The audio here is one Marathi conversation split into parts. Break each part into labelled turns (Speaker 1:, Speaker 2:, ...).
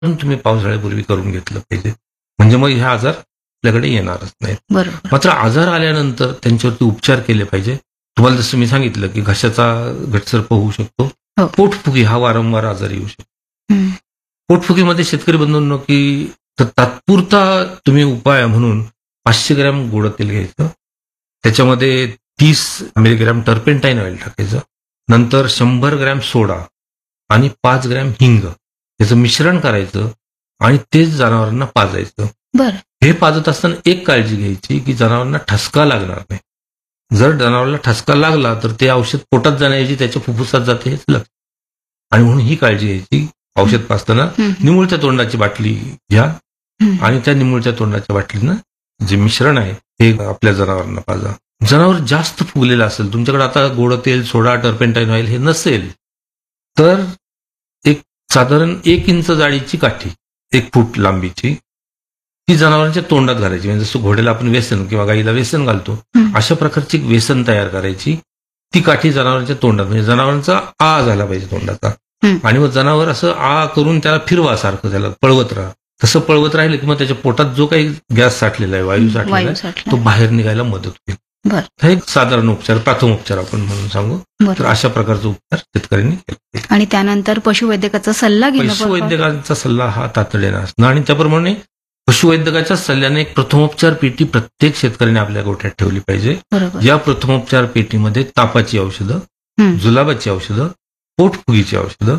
Speaker 1: पण तुम्ही पावसाळ्यापूर्वी करून घेतलं पाहिजे. म्हणजे मग हे आजार आपल्याकडे येणारच नाहीत.
Speaker 2: बरोबर.
Speaker 1: मात्र आजार आल्यानंतर त्यांच्यावरती उपचार केले पाहिजे. तुम्हाला जसं मी सांगितलं की घशाचा घटसर्प होऊ शकतो.
Speaker 2: हो.
Speaker 1: पोटफुगी हा वारंवार आजार येऊ शकतो.
Speaker 2: हं.
Speaker 1: पोटफुगीमध्ये शेतकरी बंधूंनो की तात्पुरता तुम्ही उपाय म्हणून 500 ग्रॅम गोडं तेल घ्यायचं. त्याच्यामध्ये 30 मिलीग्रॅम टर्पेंटाईन ऑइल टाकायचं. नंतर 100 ग्रॅम सोडा आणि 5 ग्रॅम हिंग याचं मिश्रण करायचं आणि तेच जनावरांना पाजायचं.
Speaker 2: बरं.
Speaker 1: हे पाजत असताना एक काळजी घ्यायची की जनावरांना ठसका लागणार नाही. जर जनावराला ठसका लागला तर ते औषध पोटात जाण्याऐवजी त्याच्या फुफ्फुसात जाते हेच लक्षात. आणि म्हणून ही काळजी घ्यायची. औषध पाजताना निमुळत्या तोंडाची बाटली घ्या आणि त्या निमुळत्या तोंडाच्या बाटलीनं जे मिश्रण आहे हे आपल्या जनावरांना पाजा. जनावर जास्त फुगलेलं असेल, तुमच्याकडे आता गोड तेल, सोडा, टर्पेंटाईन ऑइल हे नसेल तर एक साधारण 1 इंच जाडीची काठी 1 फूट लांबीची ती जनावरांच्या तोंडात घालायची. म्हणजे जसं घोड्याला आपण व्यसन किंवा गाईला व्यसन घालतो अशा प्रकारची एक व्यसन तयार करायची. ती काठी जनावरांच्या तोंडात, म्हणजे जनावरांचा आ झाला पाहिजे तोंडाचा. आणि मग जनावर असं आ करून त्याला फिरवा सारखं, त्याला पळवत राहा. तसं पळवत राहिलं की मग त्याच्या पोटात जो काही गॅस साठलेला आहे, वायू साठलेला आहे, तो बाहेर निघायला मदत होईल. हा एक साधारण उपचार, प्राथमोपचार आपण म्हणून सांगू. तर अशा प्रकारचा उपचार शेतकऱ्यांनी केला.
Speaker 2: आणि त्यानंतर पशुवैद्यकाचा सल्ला घेणं.
Speaker 1: पशुवैद्यकाचा सल्ला हा तातडीने असणं आणि त्याप्रमाणे पशुवैद्यकाच्या सल्ल्याने एक प्रथमोपचार पेटी प्रत्येक शेतकऱ्याने आपल्या गोठ्यात ठेवली पाहिजे. या प्रथमोपचार पेटीमध्ये तापाची औषधं, जुलाबाची औषधं, पोटफुगीची औषधं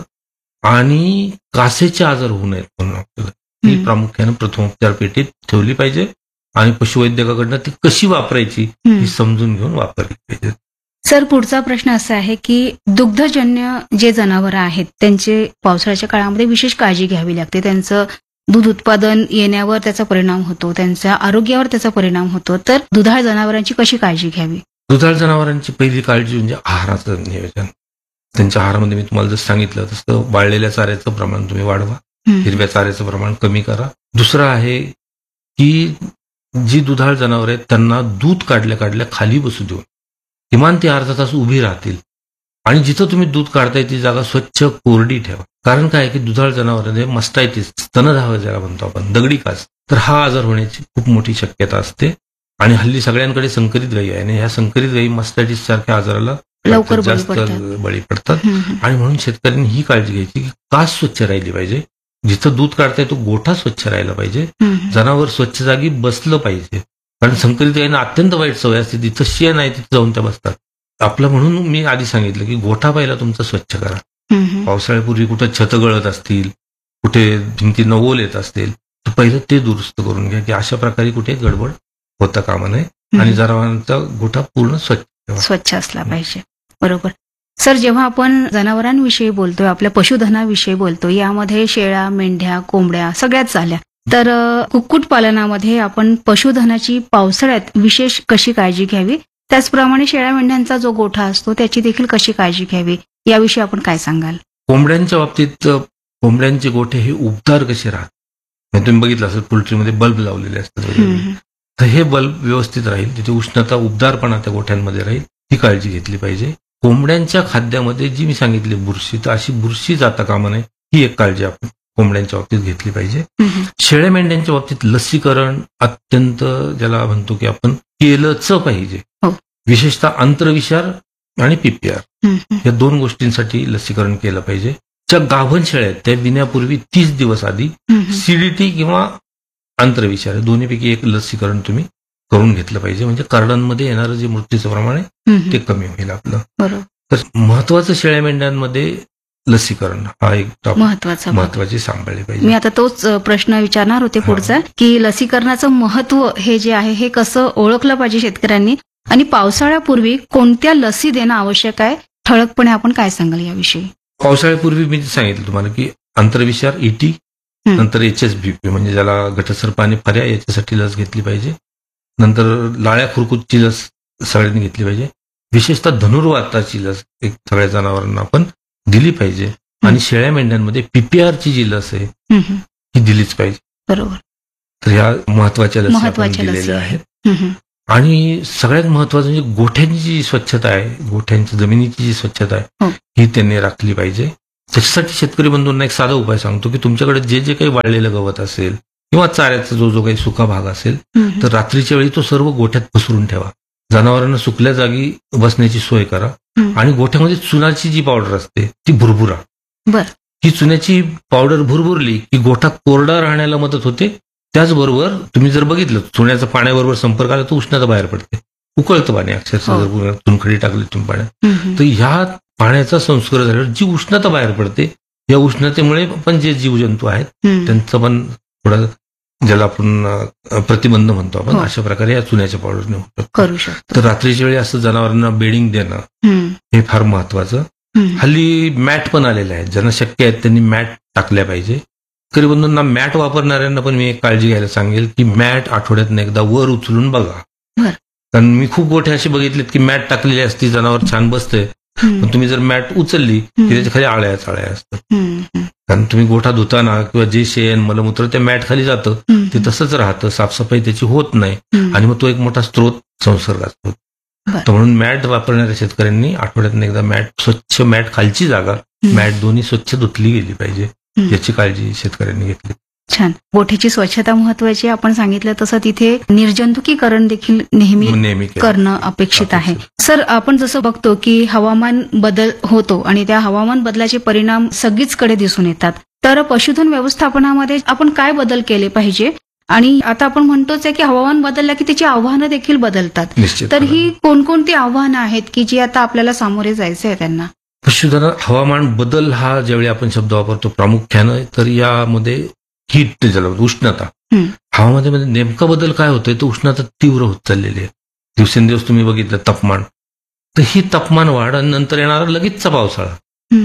Speaker 1: आणि कासेचे आजार होऊ नयेत म्हणून औषधं ही प्रामुख्याने प्रथमोपचार पेटीत ठेवली पाहिजे. आणि पशुवैद्यकाकडनं ती कशी वापरायची ही समजून घेऊन वापरली पाहिजे.
Speaker 2: सर, पुढचा प्रश्न असा आहे की दुग्धजन्य जे जनावर आहेत त्यांचे पावसाळ्याच्या काळामध्ये विशेष काळजी घ्यावी लागते. त्यांचं दूध उत्पादन येण्यावर त्याचा परिणाम होतो, त्यांच्या आरोग्यावर त्याचा परिणाम होतो. तर दुधाळ जनावरांची कशी काळजी घ्यावी?
Speaker 1: दुधाळ जनावरांची पहिली काळजी म्हणजे आहाराचं नियोजन. त्यांच्या आहारामध्ये मी तुम्हाला जसं सांगितलं तसं वाळलेल्या चाऱ्याचं प्रमाण तुम्ही वाढवा, हिरव्या चाऱ्याचं प्रमाण कमी करा. दुसरं आहे की जी दुधाळ जनावर आहेत त्यांना दूध काढल्या काढल्या खाली बसू देऊन किमान ते अर्धा तास उभी राहतील. आणि जिथं तुम्ही दूध काढताय ती जागा स्वच्छ कोरडी ठेवा. कारण काय की दुधाळ जनावरांमध्ये मस्टायटिस, स्तनधाव ज्याला म्हणतो आपण, दगडी कास, तर हा आजार होण्याची खूप मोठी शक्यता असते. आणि हल्ली सगळ्यांकडे संकरित गायी आहे आणि ह्या संकरित गायी मस्टायटिस सारख्या आजाराला
Speaker 2: लवकर
Speaker 1: जास्त बळी पडतात. आणि म्हणून शेतकऱ्यांनी ही काळजी घ्यायची की कास स्वच्छ राहिली पाहिजे. जिथं दूध काढताय तो गोठा स्वच्छ राहिला पाहिजे. जनावर स्वच्छ जागी बसलं पाहिजे. कारण संकरित गायींना अत्यंत वाईट सवय असते, जिथं शेण आहे तिथं जाऊन त्या बसतात. आपलं म्हणून मी आधी सांगितलं की गोठा पहिला तुमचा स्वच्छ करा. पावसाळ्यापूर्वी कुठे छत गळत असतील, कुठे भिंतीनं ओल येत असतील तर पहिलं ते दुरुस्त करून घ्या की अशा प्रकारे कुठे गडबड होता कामा नये. आणि जनावरांचा गोठा पूर्ण
Speaker 2: स्वच्छ असला पाहिजे. बरोबर. सर, जेव्हा आपण जनावरांविषयी बोलतोय, आपल्या पशुधनाविषयी बोलतोय, यामध्ये शेळ्या, मेंढ्या, कोंबड्या सगळ्याच झाल्या. तर कुक्कुटपालनामध्ये आपण पशुधनाची पावसाळ्यात विशेष कशी काळजी घ्यावी, त्याचप्रमाणे शेळ्या मेंढ्यांचा जो गोठा असतो त्याची देखील कशी काळजी घ्यावी, याविषयी आपण काय सांगाल?
Speaker 1: कोंबड्यांच्या बाबतीत कोंबड्यांचे गोठे हे उबदार कसे राहतात, तुम्ही बघितलं असेल पोल्ट्रीमध्ये बल्ब लावलेले असतात, तर हे बल्ब व्यवस्थित राहील, तिथे उष्णता, उबदारपणा त्या गोठ्यांमध्ये राहील, ही काळजी घेतली पाहिजे. कोंबड्यांच्या खाद्यामध्ये जी मी सांगितली बुरशी, तर अशी बुरशी जाता कामा नये ही एक काळजी आपण कोंबड्यांच्या बाबतीत घेतली पाहिजे. शेळ्या मेंढ्यांच्या बाबतीत लसीकरण अत्यंत ज्याला म्हणतो की आपण केलंच पाहिजे. विशेषतः आंतरविषार आणि पीपीआर या 2 गोष्टींसाठी लसीकरण केलं पाहिजे. ज्या गाभण शेळ्या आहेत त्या विण्यापूर्वी 30 दिवस आधी सीडीटी किंवा आंतरविषार दोन्हीपैकी एक लसीकरण तुम्ही करून घेतलं पाहिजे. म्हणजे कार्डांमध्ये येणारं जे मृत्यूचं प्रमाण आहे ते कमी होईल आपलं. तर महत्वाचं शेळ्या मेंढ्यांमध्ये लसीकरण हा एक महत्वाची सांभाळली पाहिजे.
Speaker 2: मी आता तोच प्रश्न विचारणार होते पुढचा, की लसीकरणाचं महत्व हे जे आहे हे कसं ओळखलं पाहिजे शेतकऱ्यांनी, आणि पावसाळ्यापूर्वी कोणत्या लसी देणं आवश्यक आहे, ठळकपणे आपण काय सांगाल याविषयी?
Speaker 1: पावसाळ्यापूर्वी मी सांगितलं तुम्हाला की आंतरविषार, ईटी, नंतर HSBP म्हणजे ज्याला घटसर्प आणि फऱ्या, याच्यासाठी लस घेतली पाहिजे. नंतर लाळ्या खुरकूतची लस सगळ्यांनी घेतली पाहिजे. विशेषतः धनुर्वाताची लस एक सगळ्या जनावरांना आपण दिली पाहिजे. आणि शेळ्या मेंढ्यांमध्ये पीपीआरची जी लस आहे ही दिलीच पाहिजे.
Speaker 2: बरोबर.
Speaker 1: तर ह्या महत्वाच्या लसी दिलेल्या आहेत. आणि सगळ्यात महत्वाचं म्हणजे गोठ्यांची जी स्वच्छता आहे, गोठ्यांची जमिनीची जी स्वच्छता आहे ही त्यांनी राखली पाहिजे. त्याच्यासाठी शेतकरी बंधूंना एक साधा उपाय सांगतो की तुमच्याकडे जे जे काही वाळलेलं गवत असेल किंवा चाऱ्याचा जो जो काही सुका भाग असेल तर रात्रीच्या वेळी तो सर्व गोठ्यात पसरून ठेवा. जनावरांना सुकल्या जागी बसण्याची सोय करा. आणि गोठ्यामध्ये चुनाची जी पावडर असते ती भुरभुरा.
Speaker 2: बर.
Speaker 1: ही चुन्याची पावडर भुरभुरली की गोठा कोरडा राहण्याला मदत होते. त्याचबरोबर तुम्ही जर बघितलं चुन्याचा पाण्याबरोबर संपर्क आला तर उष्णता बाहेर पडते, उकळतं पाणी अक्षरशः जर चुनखडी टाकली तुम्ही पाण्यात तर ह्या पाण्याचा संस्कार झाल्यावर जी उष्णता बाहेर पडते या उष्णतेमुळे पण जे जीवजंतू आहेत त्यांचं पण थोडं ज्याला आपण प्रतिबंध म्हणतो आपण अशा प्रकारे या चुन्याच्या पावडरने
Speaker 2: करू शकतो.
Speaker 1: तर रात्रीच्या वेळी असं जनावरांना बेडिंग देणं हे फार महत्वाचं. हल्ली मॅट पण आलेले आहेत, ज्यांना शक्य आहेत त्यांनी मॅट टाकल्या पाहिजे. शेतकरी बंधूंना मॅट वापरणाऱ्यांना पण मी एक काळजी घ्यायला सांगेल की मॅट आठवड्यातून एकदा वर उचलून बघा. कारण मी खूप गोठे असे बघितलेत की मॅट टाकलेली असती, जनावर छान बसते, पण तुम्ही जर मॅट उचलली की त्याच्या खाली आळ्या असतात. कारण तुम्ही गोठा धुताना किंवा जे शेण मलमूत्र त्या मॅट खाली जातं ते तसंच राहतं, साफसफाई त्याची होत नाही आणि मग तो एक मोठा स्रोत संसर्गाचा होतो. तर म्हणून मॅट वापरणाऱ्या शेतकऱ्यांनी आठवड्यातून एकदा स्वच्छ मॅट खालची जागा मॅट दोन्ही स्वच्छ धुतली गेली पाहिजे याची काळजी शेतकऱ्यांनी घेतली.
Speaker 2: छान. गोठ्याची स्वच्छता महत्वाची, आपण सांगितलं तसं तिथे निर्जंतुकीकरण देखील नेहमी करणं अपेक्षित आहे. सर, आपण जसं बघतो की हवामान बदल होतो आणि त्या हवामान बदलाचे परिणाम सगळीचकडे दिसून येतात. तर पशुधन व्यवस्थापनामध्ये आपण काय बदल केले पाहिजे? आणि आता आपण म्हणतोच आहे की हवामान बदललं की त्याची आव्हानं देखील बदलतात. तर ही कोणकोणती आव्हानं आहेत की जी आता आपल्याला सामोरे जायचं आहे त्यांना?
Speaker 1: पशुधनात हवामान बदल हा ज्यावेळी आपण शब्द वापरतो प्रामुख्यानं, तर यामध्ये हीट ज्याला उष्णता, हवामानामध्ये नेमका बदल काय होतोय तर उष्णता तीव्र होत चाललेली आहे. दिवसेंदिवस तुम्ही बघितलं तापमान, तर ही तापमान वाढ आणि नंतर येणारा लगेचचा पावसाळा,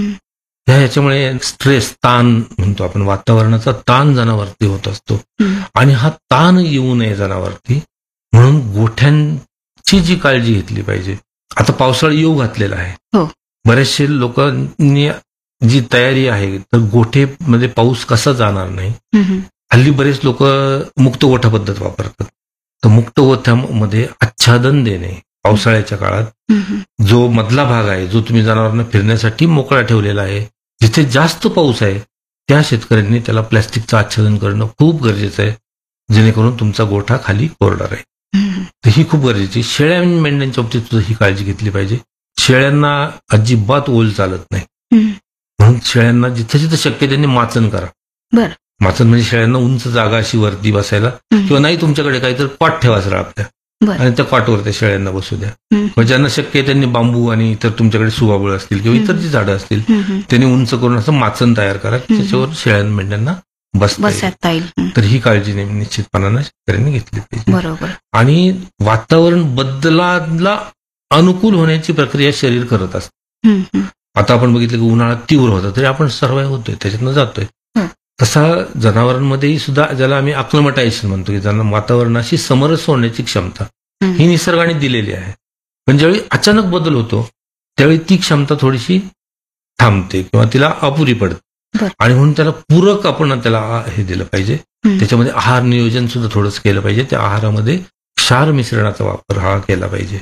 Speaker 1: ह्याच्यामुळे स्ट्रेस, ताण म्हणतो आपण, वातावरणाचा ताण जनावरती होत असतो. आणि हा ताण येऊ नये जनावरती म्हणून गोठ्यांची जी काळजी घेतली पाहिजे. आता पावसाळा येऊ घातलेला आहे, बरेचसे लोकांनी जी तयारी आहे तर गोठेमध्ये पाऊस कसा जाणार नाही. हल्ली बरेच लोक मुक्त गोठा पद्धत वापरतात. तर मुक्त गोठ्यामध्ये आच्छादन देणे पावसाळ्याच्या काळात, जो मधला भाग आहे जो तुम्ही जनावरांना फिरण्यासाठी मोकळा ठेवलेला आहे, जिथे जास्त पाऊस आहे त्या शेतकऱ्यांनी त्याला प्लॅस्टिकचं आच्छादन करणं खूप गरजेचं आहे, जेणेकरून तुमचा गोठा खाली कोरडा राहील. तर ही खूप गरजेची. शेळ्या आणि मेंढ्यांच्या बाबतीत सुद्धा ही काळजी घेतली पाहिजे. शेळ्यांना अजिबात ओल चालत नाही, म्हणून शेळ्यांना जिथं जिथं शक्य त्यांनी माचन करा. माचन म्हणजे शेळ्यांना उंच जागा अशी वरती बसायला, किंवा नाही तुमच्याकडे काहीतरी कॉट ठेवा सरळ आपल्या, आणि त्या कॉटवर त्या शेळ्यांना बसू द्या. मग ज्यांना शक्य आहे त्यांनी बांबू आणि इतर तुमच्याकडे सुवाबळ असतील किंवा इतर जी झाडं असतील त्यांनी उंच करून असं माचन तयार करा, त्याच्यावर शेळ्या मेंढ्यांना बसता येईल. तर ही काळजी निश्चितपणानं शेतकऱ्यांनी घेतली पाहिजे.
Speaker 2: बरोबर.
Speaker 1: आणि वातावरण बदलाला अनुकूल होण्याची प्रक्रिया शरीर करत असतं. आता आपण बघितलं की उन्हाळा तीव्र होता तरी आपण सर्वाइव्ह होतोय, त्याच्यातनं जातोय. तसा जनावरांमध्येही सुद्धा ज्याला आम्ही अक्लमटायझेशन म्हणतो की ज्यांना वातावरणाशी समरस होण्याची क्षमता ही निसर्गाने दिलेली आहे. पण ज्यावेळी अचानक बदल होतो त्यावेळी ती क्षमता थोडीशी थांबते किंवा तिला अपुरी पडते, आणि म्हणून त्याला पूरक आपण त्याला हे दिलं पाहिजे. त्याच्यामध्ये आहार नियोजन सुद्धा थोडंच केलं पाहिजे. त्या आहारामध्ये क्षार मिश्रणाचा वापर हा केला पाहिजे,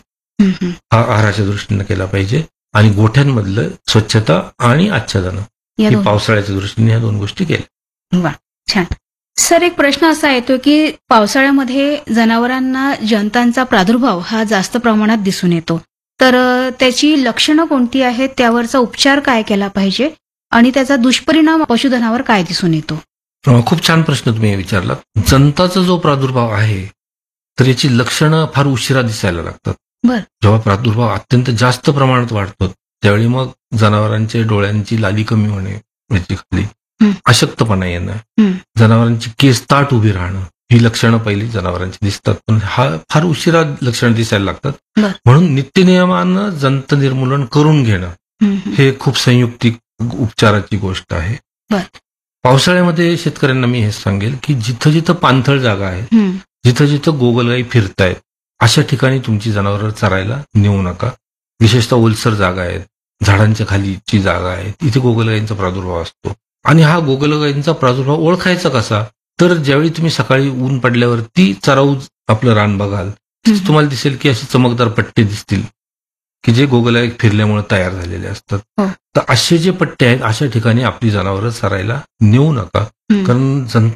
Speaker 1: हा आहाराच्या दृष्टीने केला पाहिजे. आणि गोठ्यांमधलं स्वच्छता आणि आच्छादन ही पावसाळ्याच्या दृष्टीने ह्या दोन गोष्टी केल्या.
Speaker 2: वा, छान. सर, एक प्रश्न असा येतो की पावसाळ्यामध्ये जनावरांना जंतांचा प्रादुर्भाव हा जास्त प्रमाणात दिसून येतो, तर त्याची लक्षणं कोणती आहेत, त्यावरचा उपचार काय केला पाहिजे आणि त्याचा दुष्परिणाम पशुधनावर काय दिसून येतो?
Speaker 1: खूप छान प्रश्न तुम्ही विचारला. जंताचा जो प्रादुर्भाव आहे तर याची लक्षणं फार उशिरा दिसायला लागतात. जेव्हा प्रादुर्भाव अत्यंत जास्त प्रमाणात वाढतो त्यावेळी मग जनावरांच्या डोळ्यांची लाली कमी होणे, याची खाली अशक्तपणा येणं, जनावरांची केस ताट उभी राहणं, ही लक्षणं पहिली जनावरांची दिसतात. पण हा फार उशिरा लक्षणं दिसायला लागतात. म्हणून नित्यनियमानं जंत निर्मूलन करून घेणं हे खूप संयुक्तिक उपचाराची गोष्ट आहे. पावसाळ्यामध्ये शेतकऱ्यांना मी हे सांगेल की जिथं जिथं पाणथळ जागा आहे, जिथं जिथं गोगलगाई फिरतायत अशा ठिकाणी तुमची जनावरं चरायला नेऊ नका. विशेषतः ओलसर जागा आहेत, झाडांच्या खालीची जागा आहे, इथे गोगलगाईंचा प्रादुर्भाव असतो. आणि हा गोगलगाईंचा प्रादुर्भाव ओळखायचा कसा, तर ज्यावेळी तुम्ही सकाळी ऊन पडल्यावरती चराऊ आपलं रान बघाल, तुम्हाला दिसेल की असे चमकदार पट्टे दिसतील की जे गोगलगाय फिरल्यामुळे तयार झालेले असतात.
Speaker 2: हो.
Speaker 1: तर असे जे पट्टे आहेत अशा ठिकाणी आपली जनावरं चरायला नेऊ नका.
Speaker 2: हं.
Speaker 1: कारण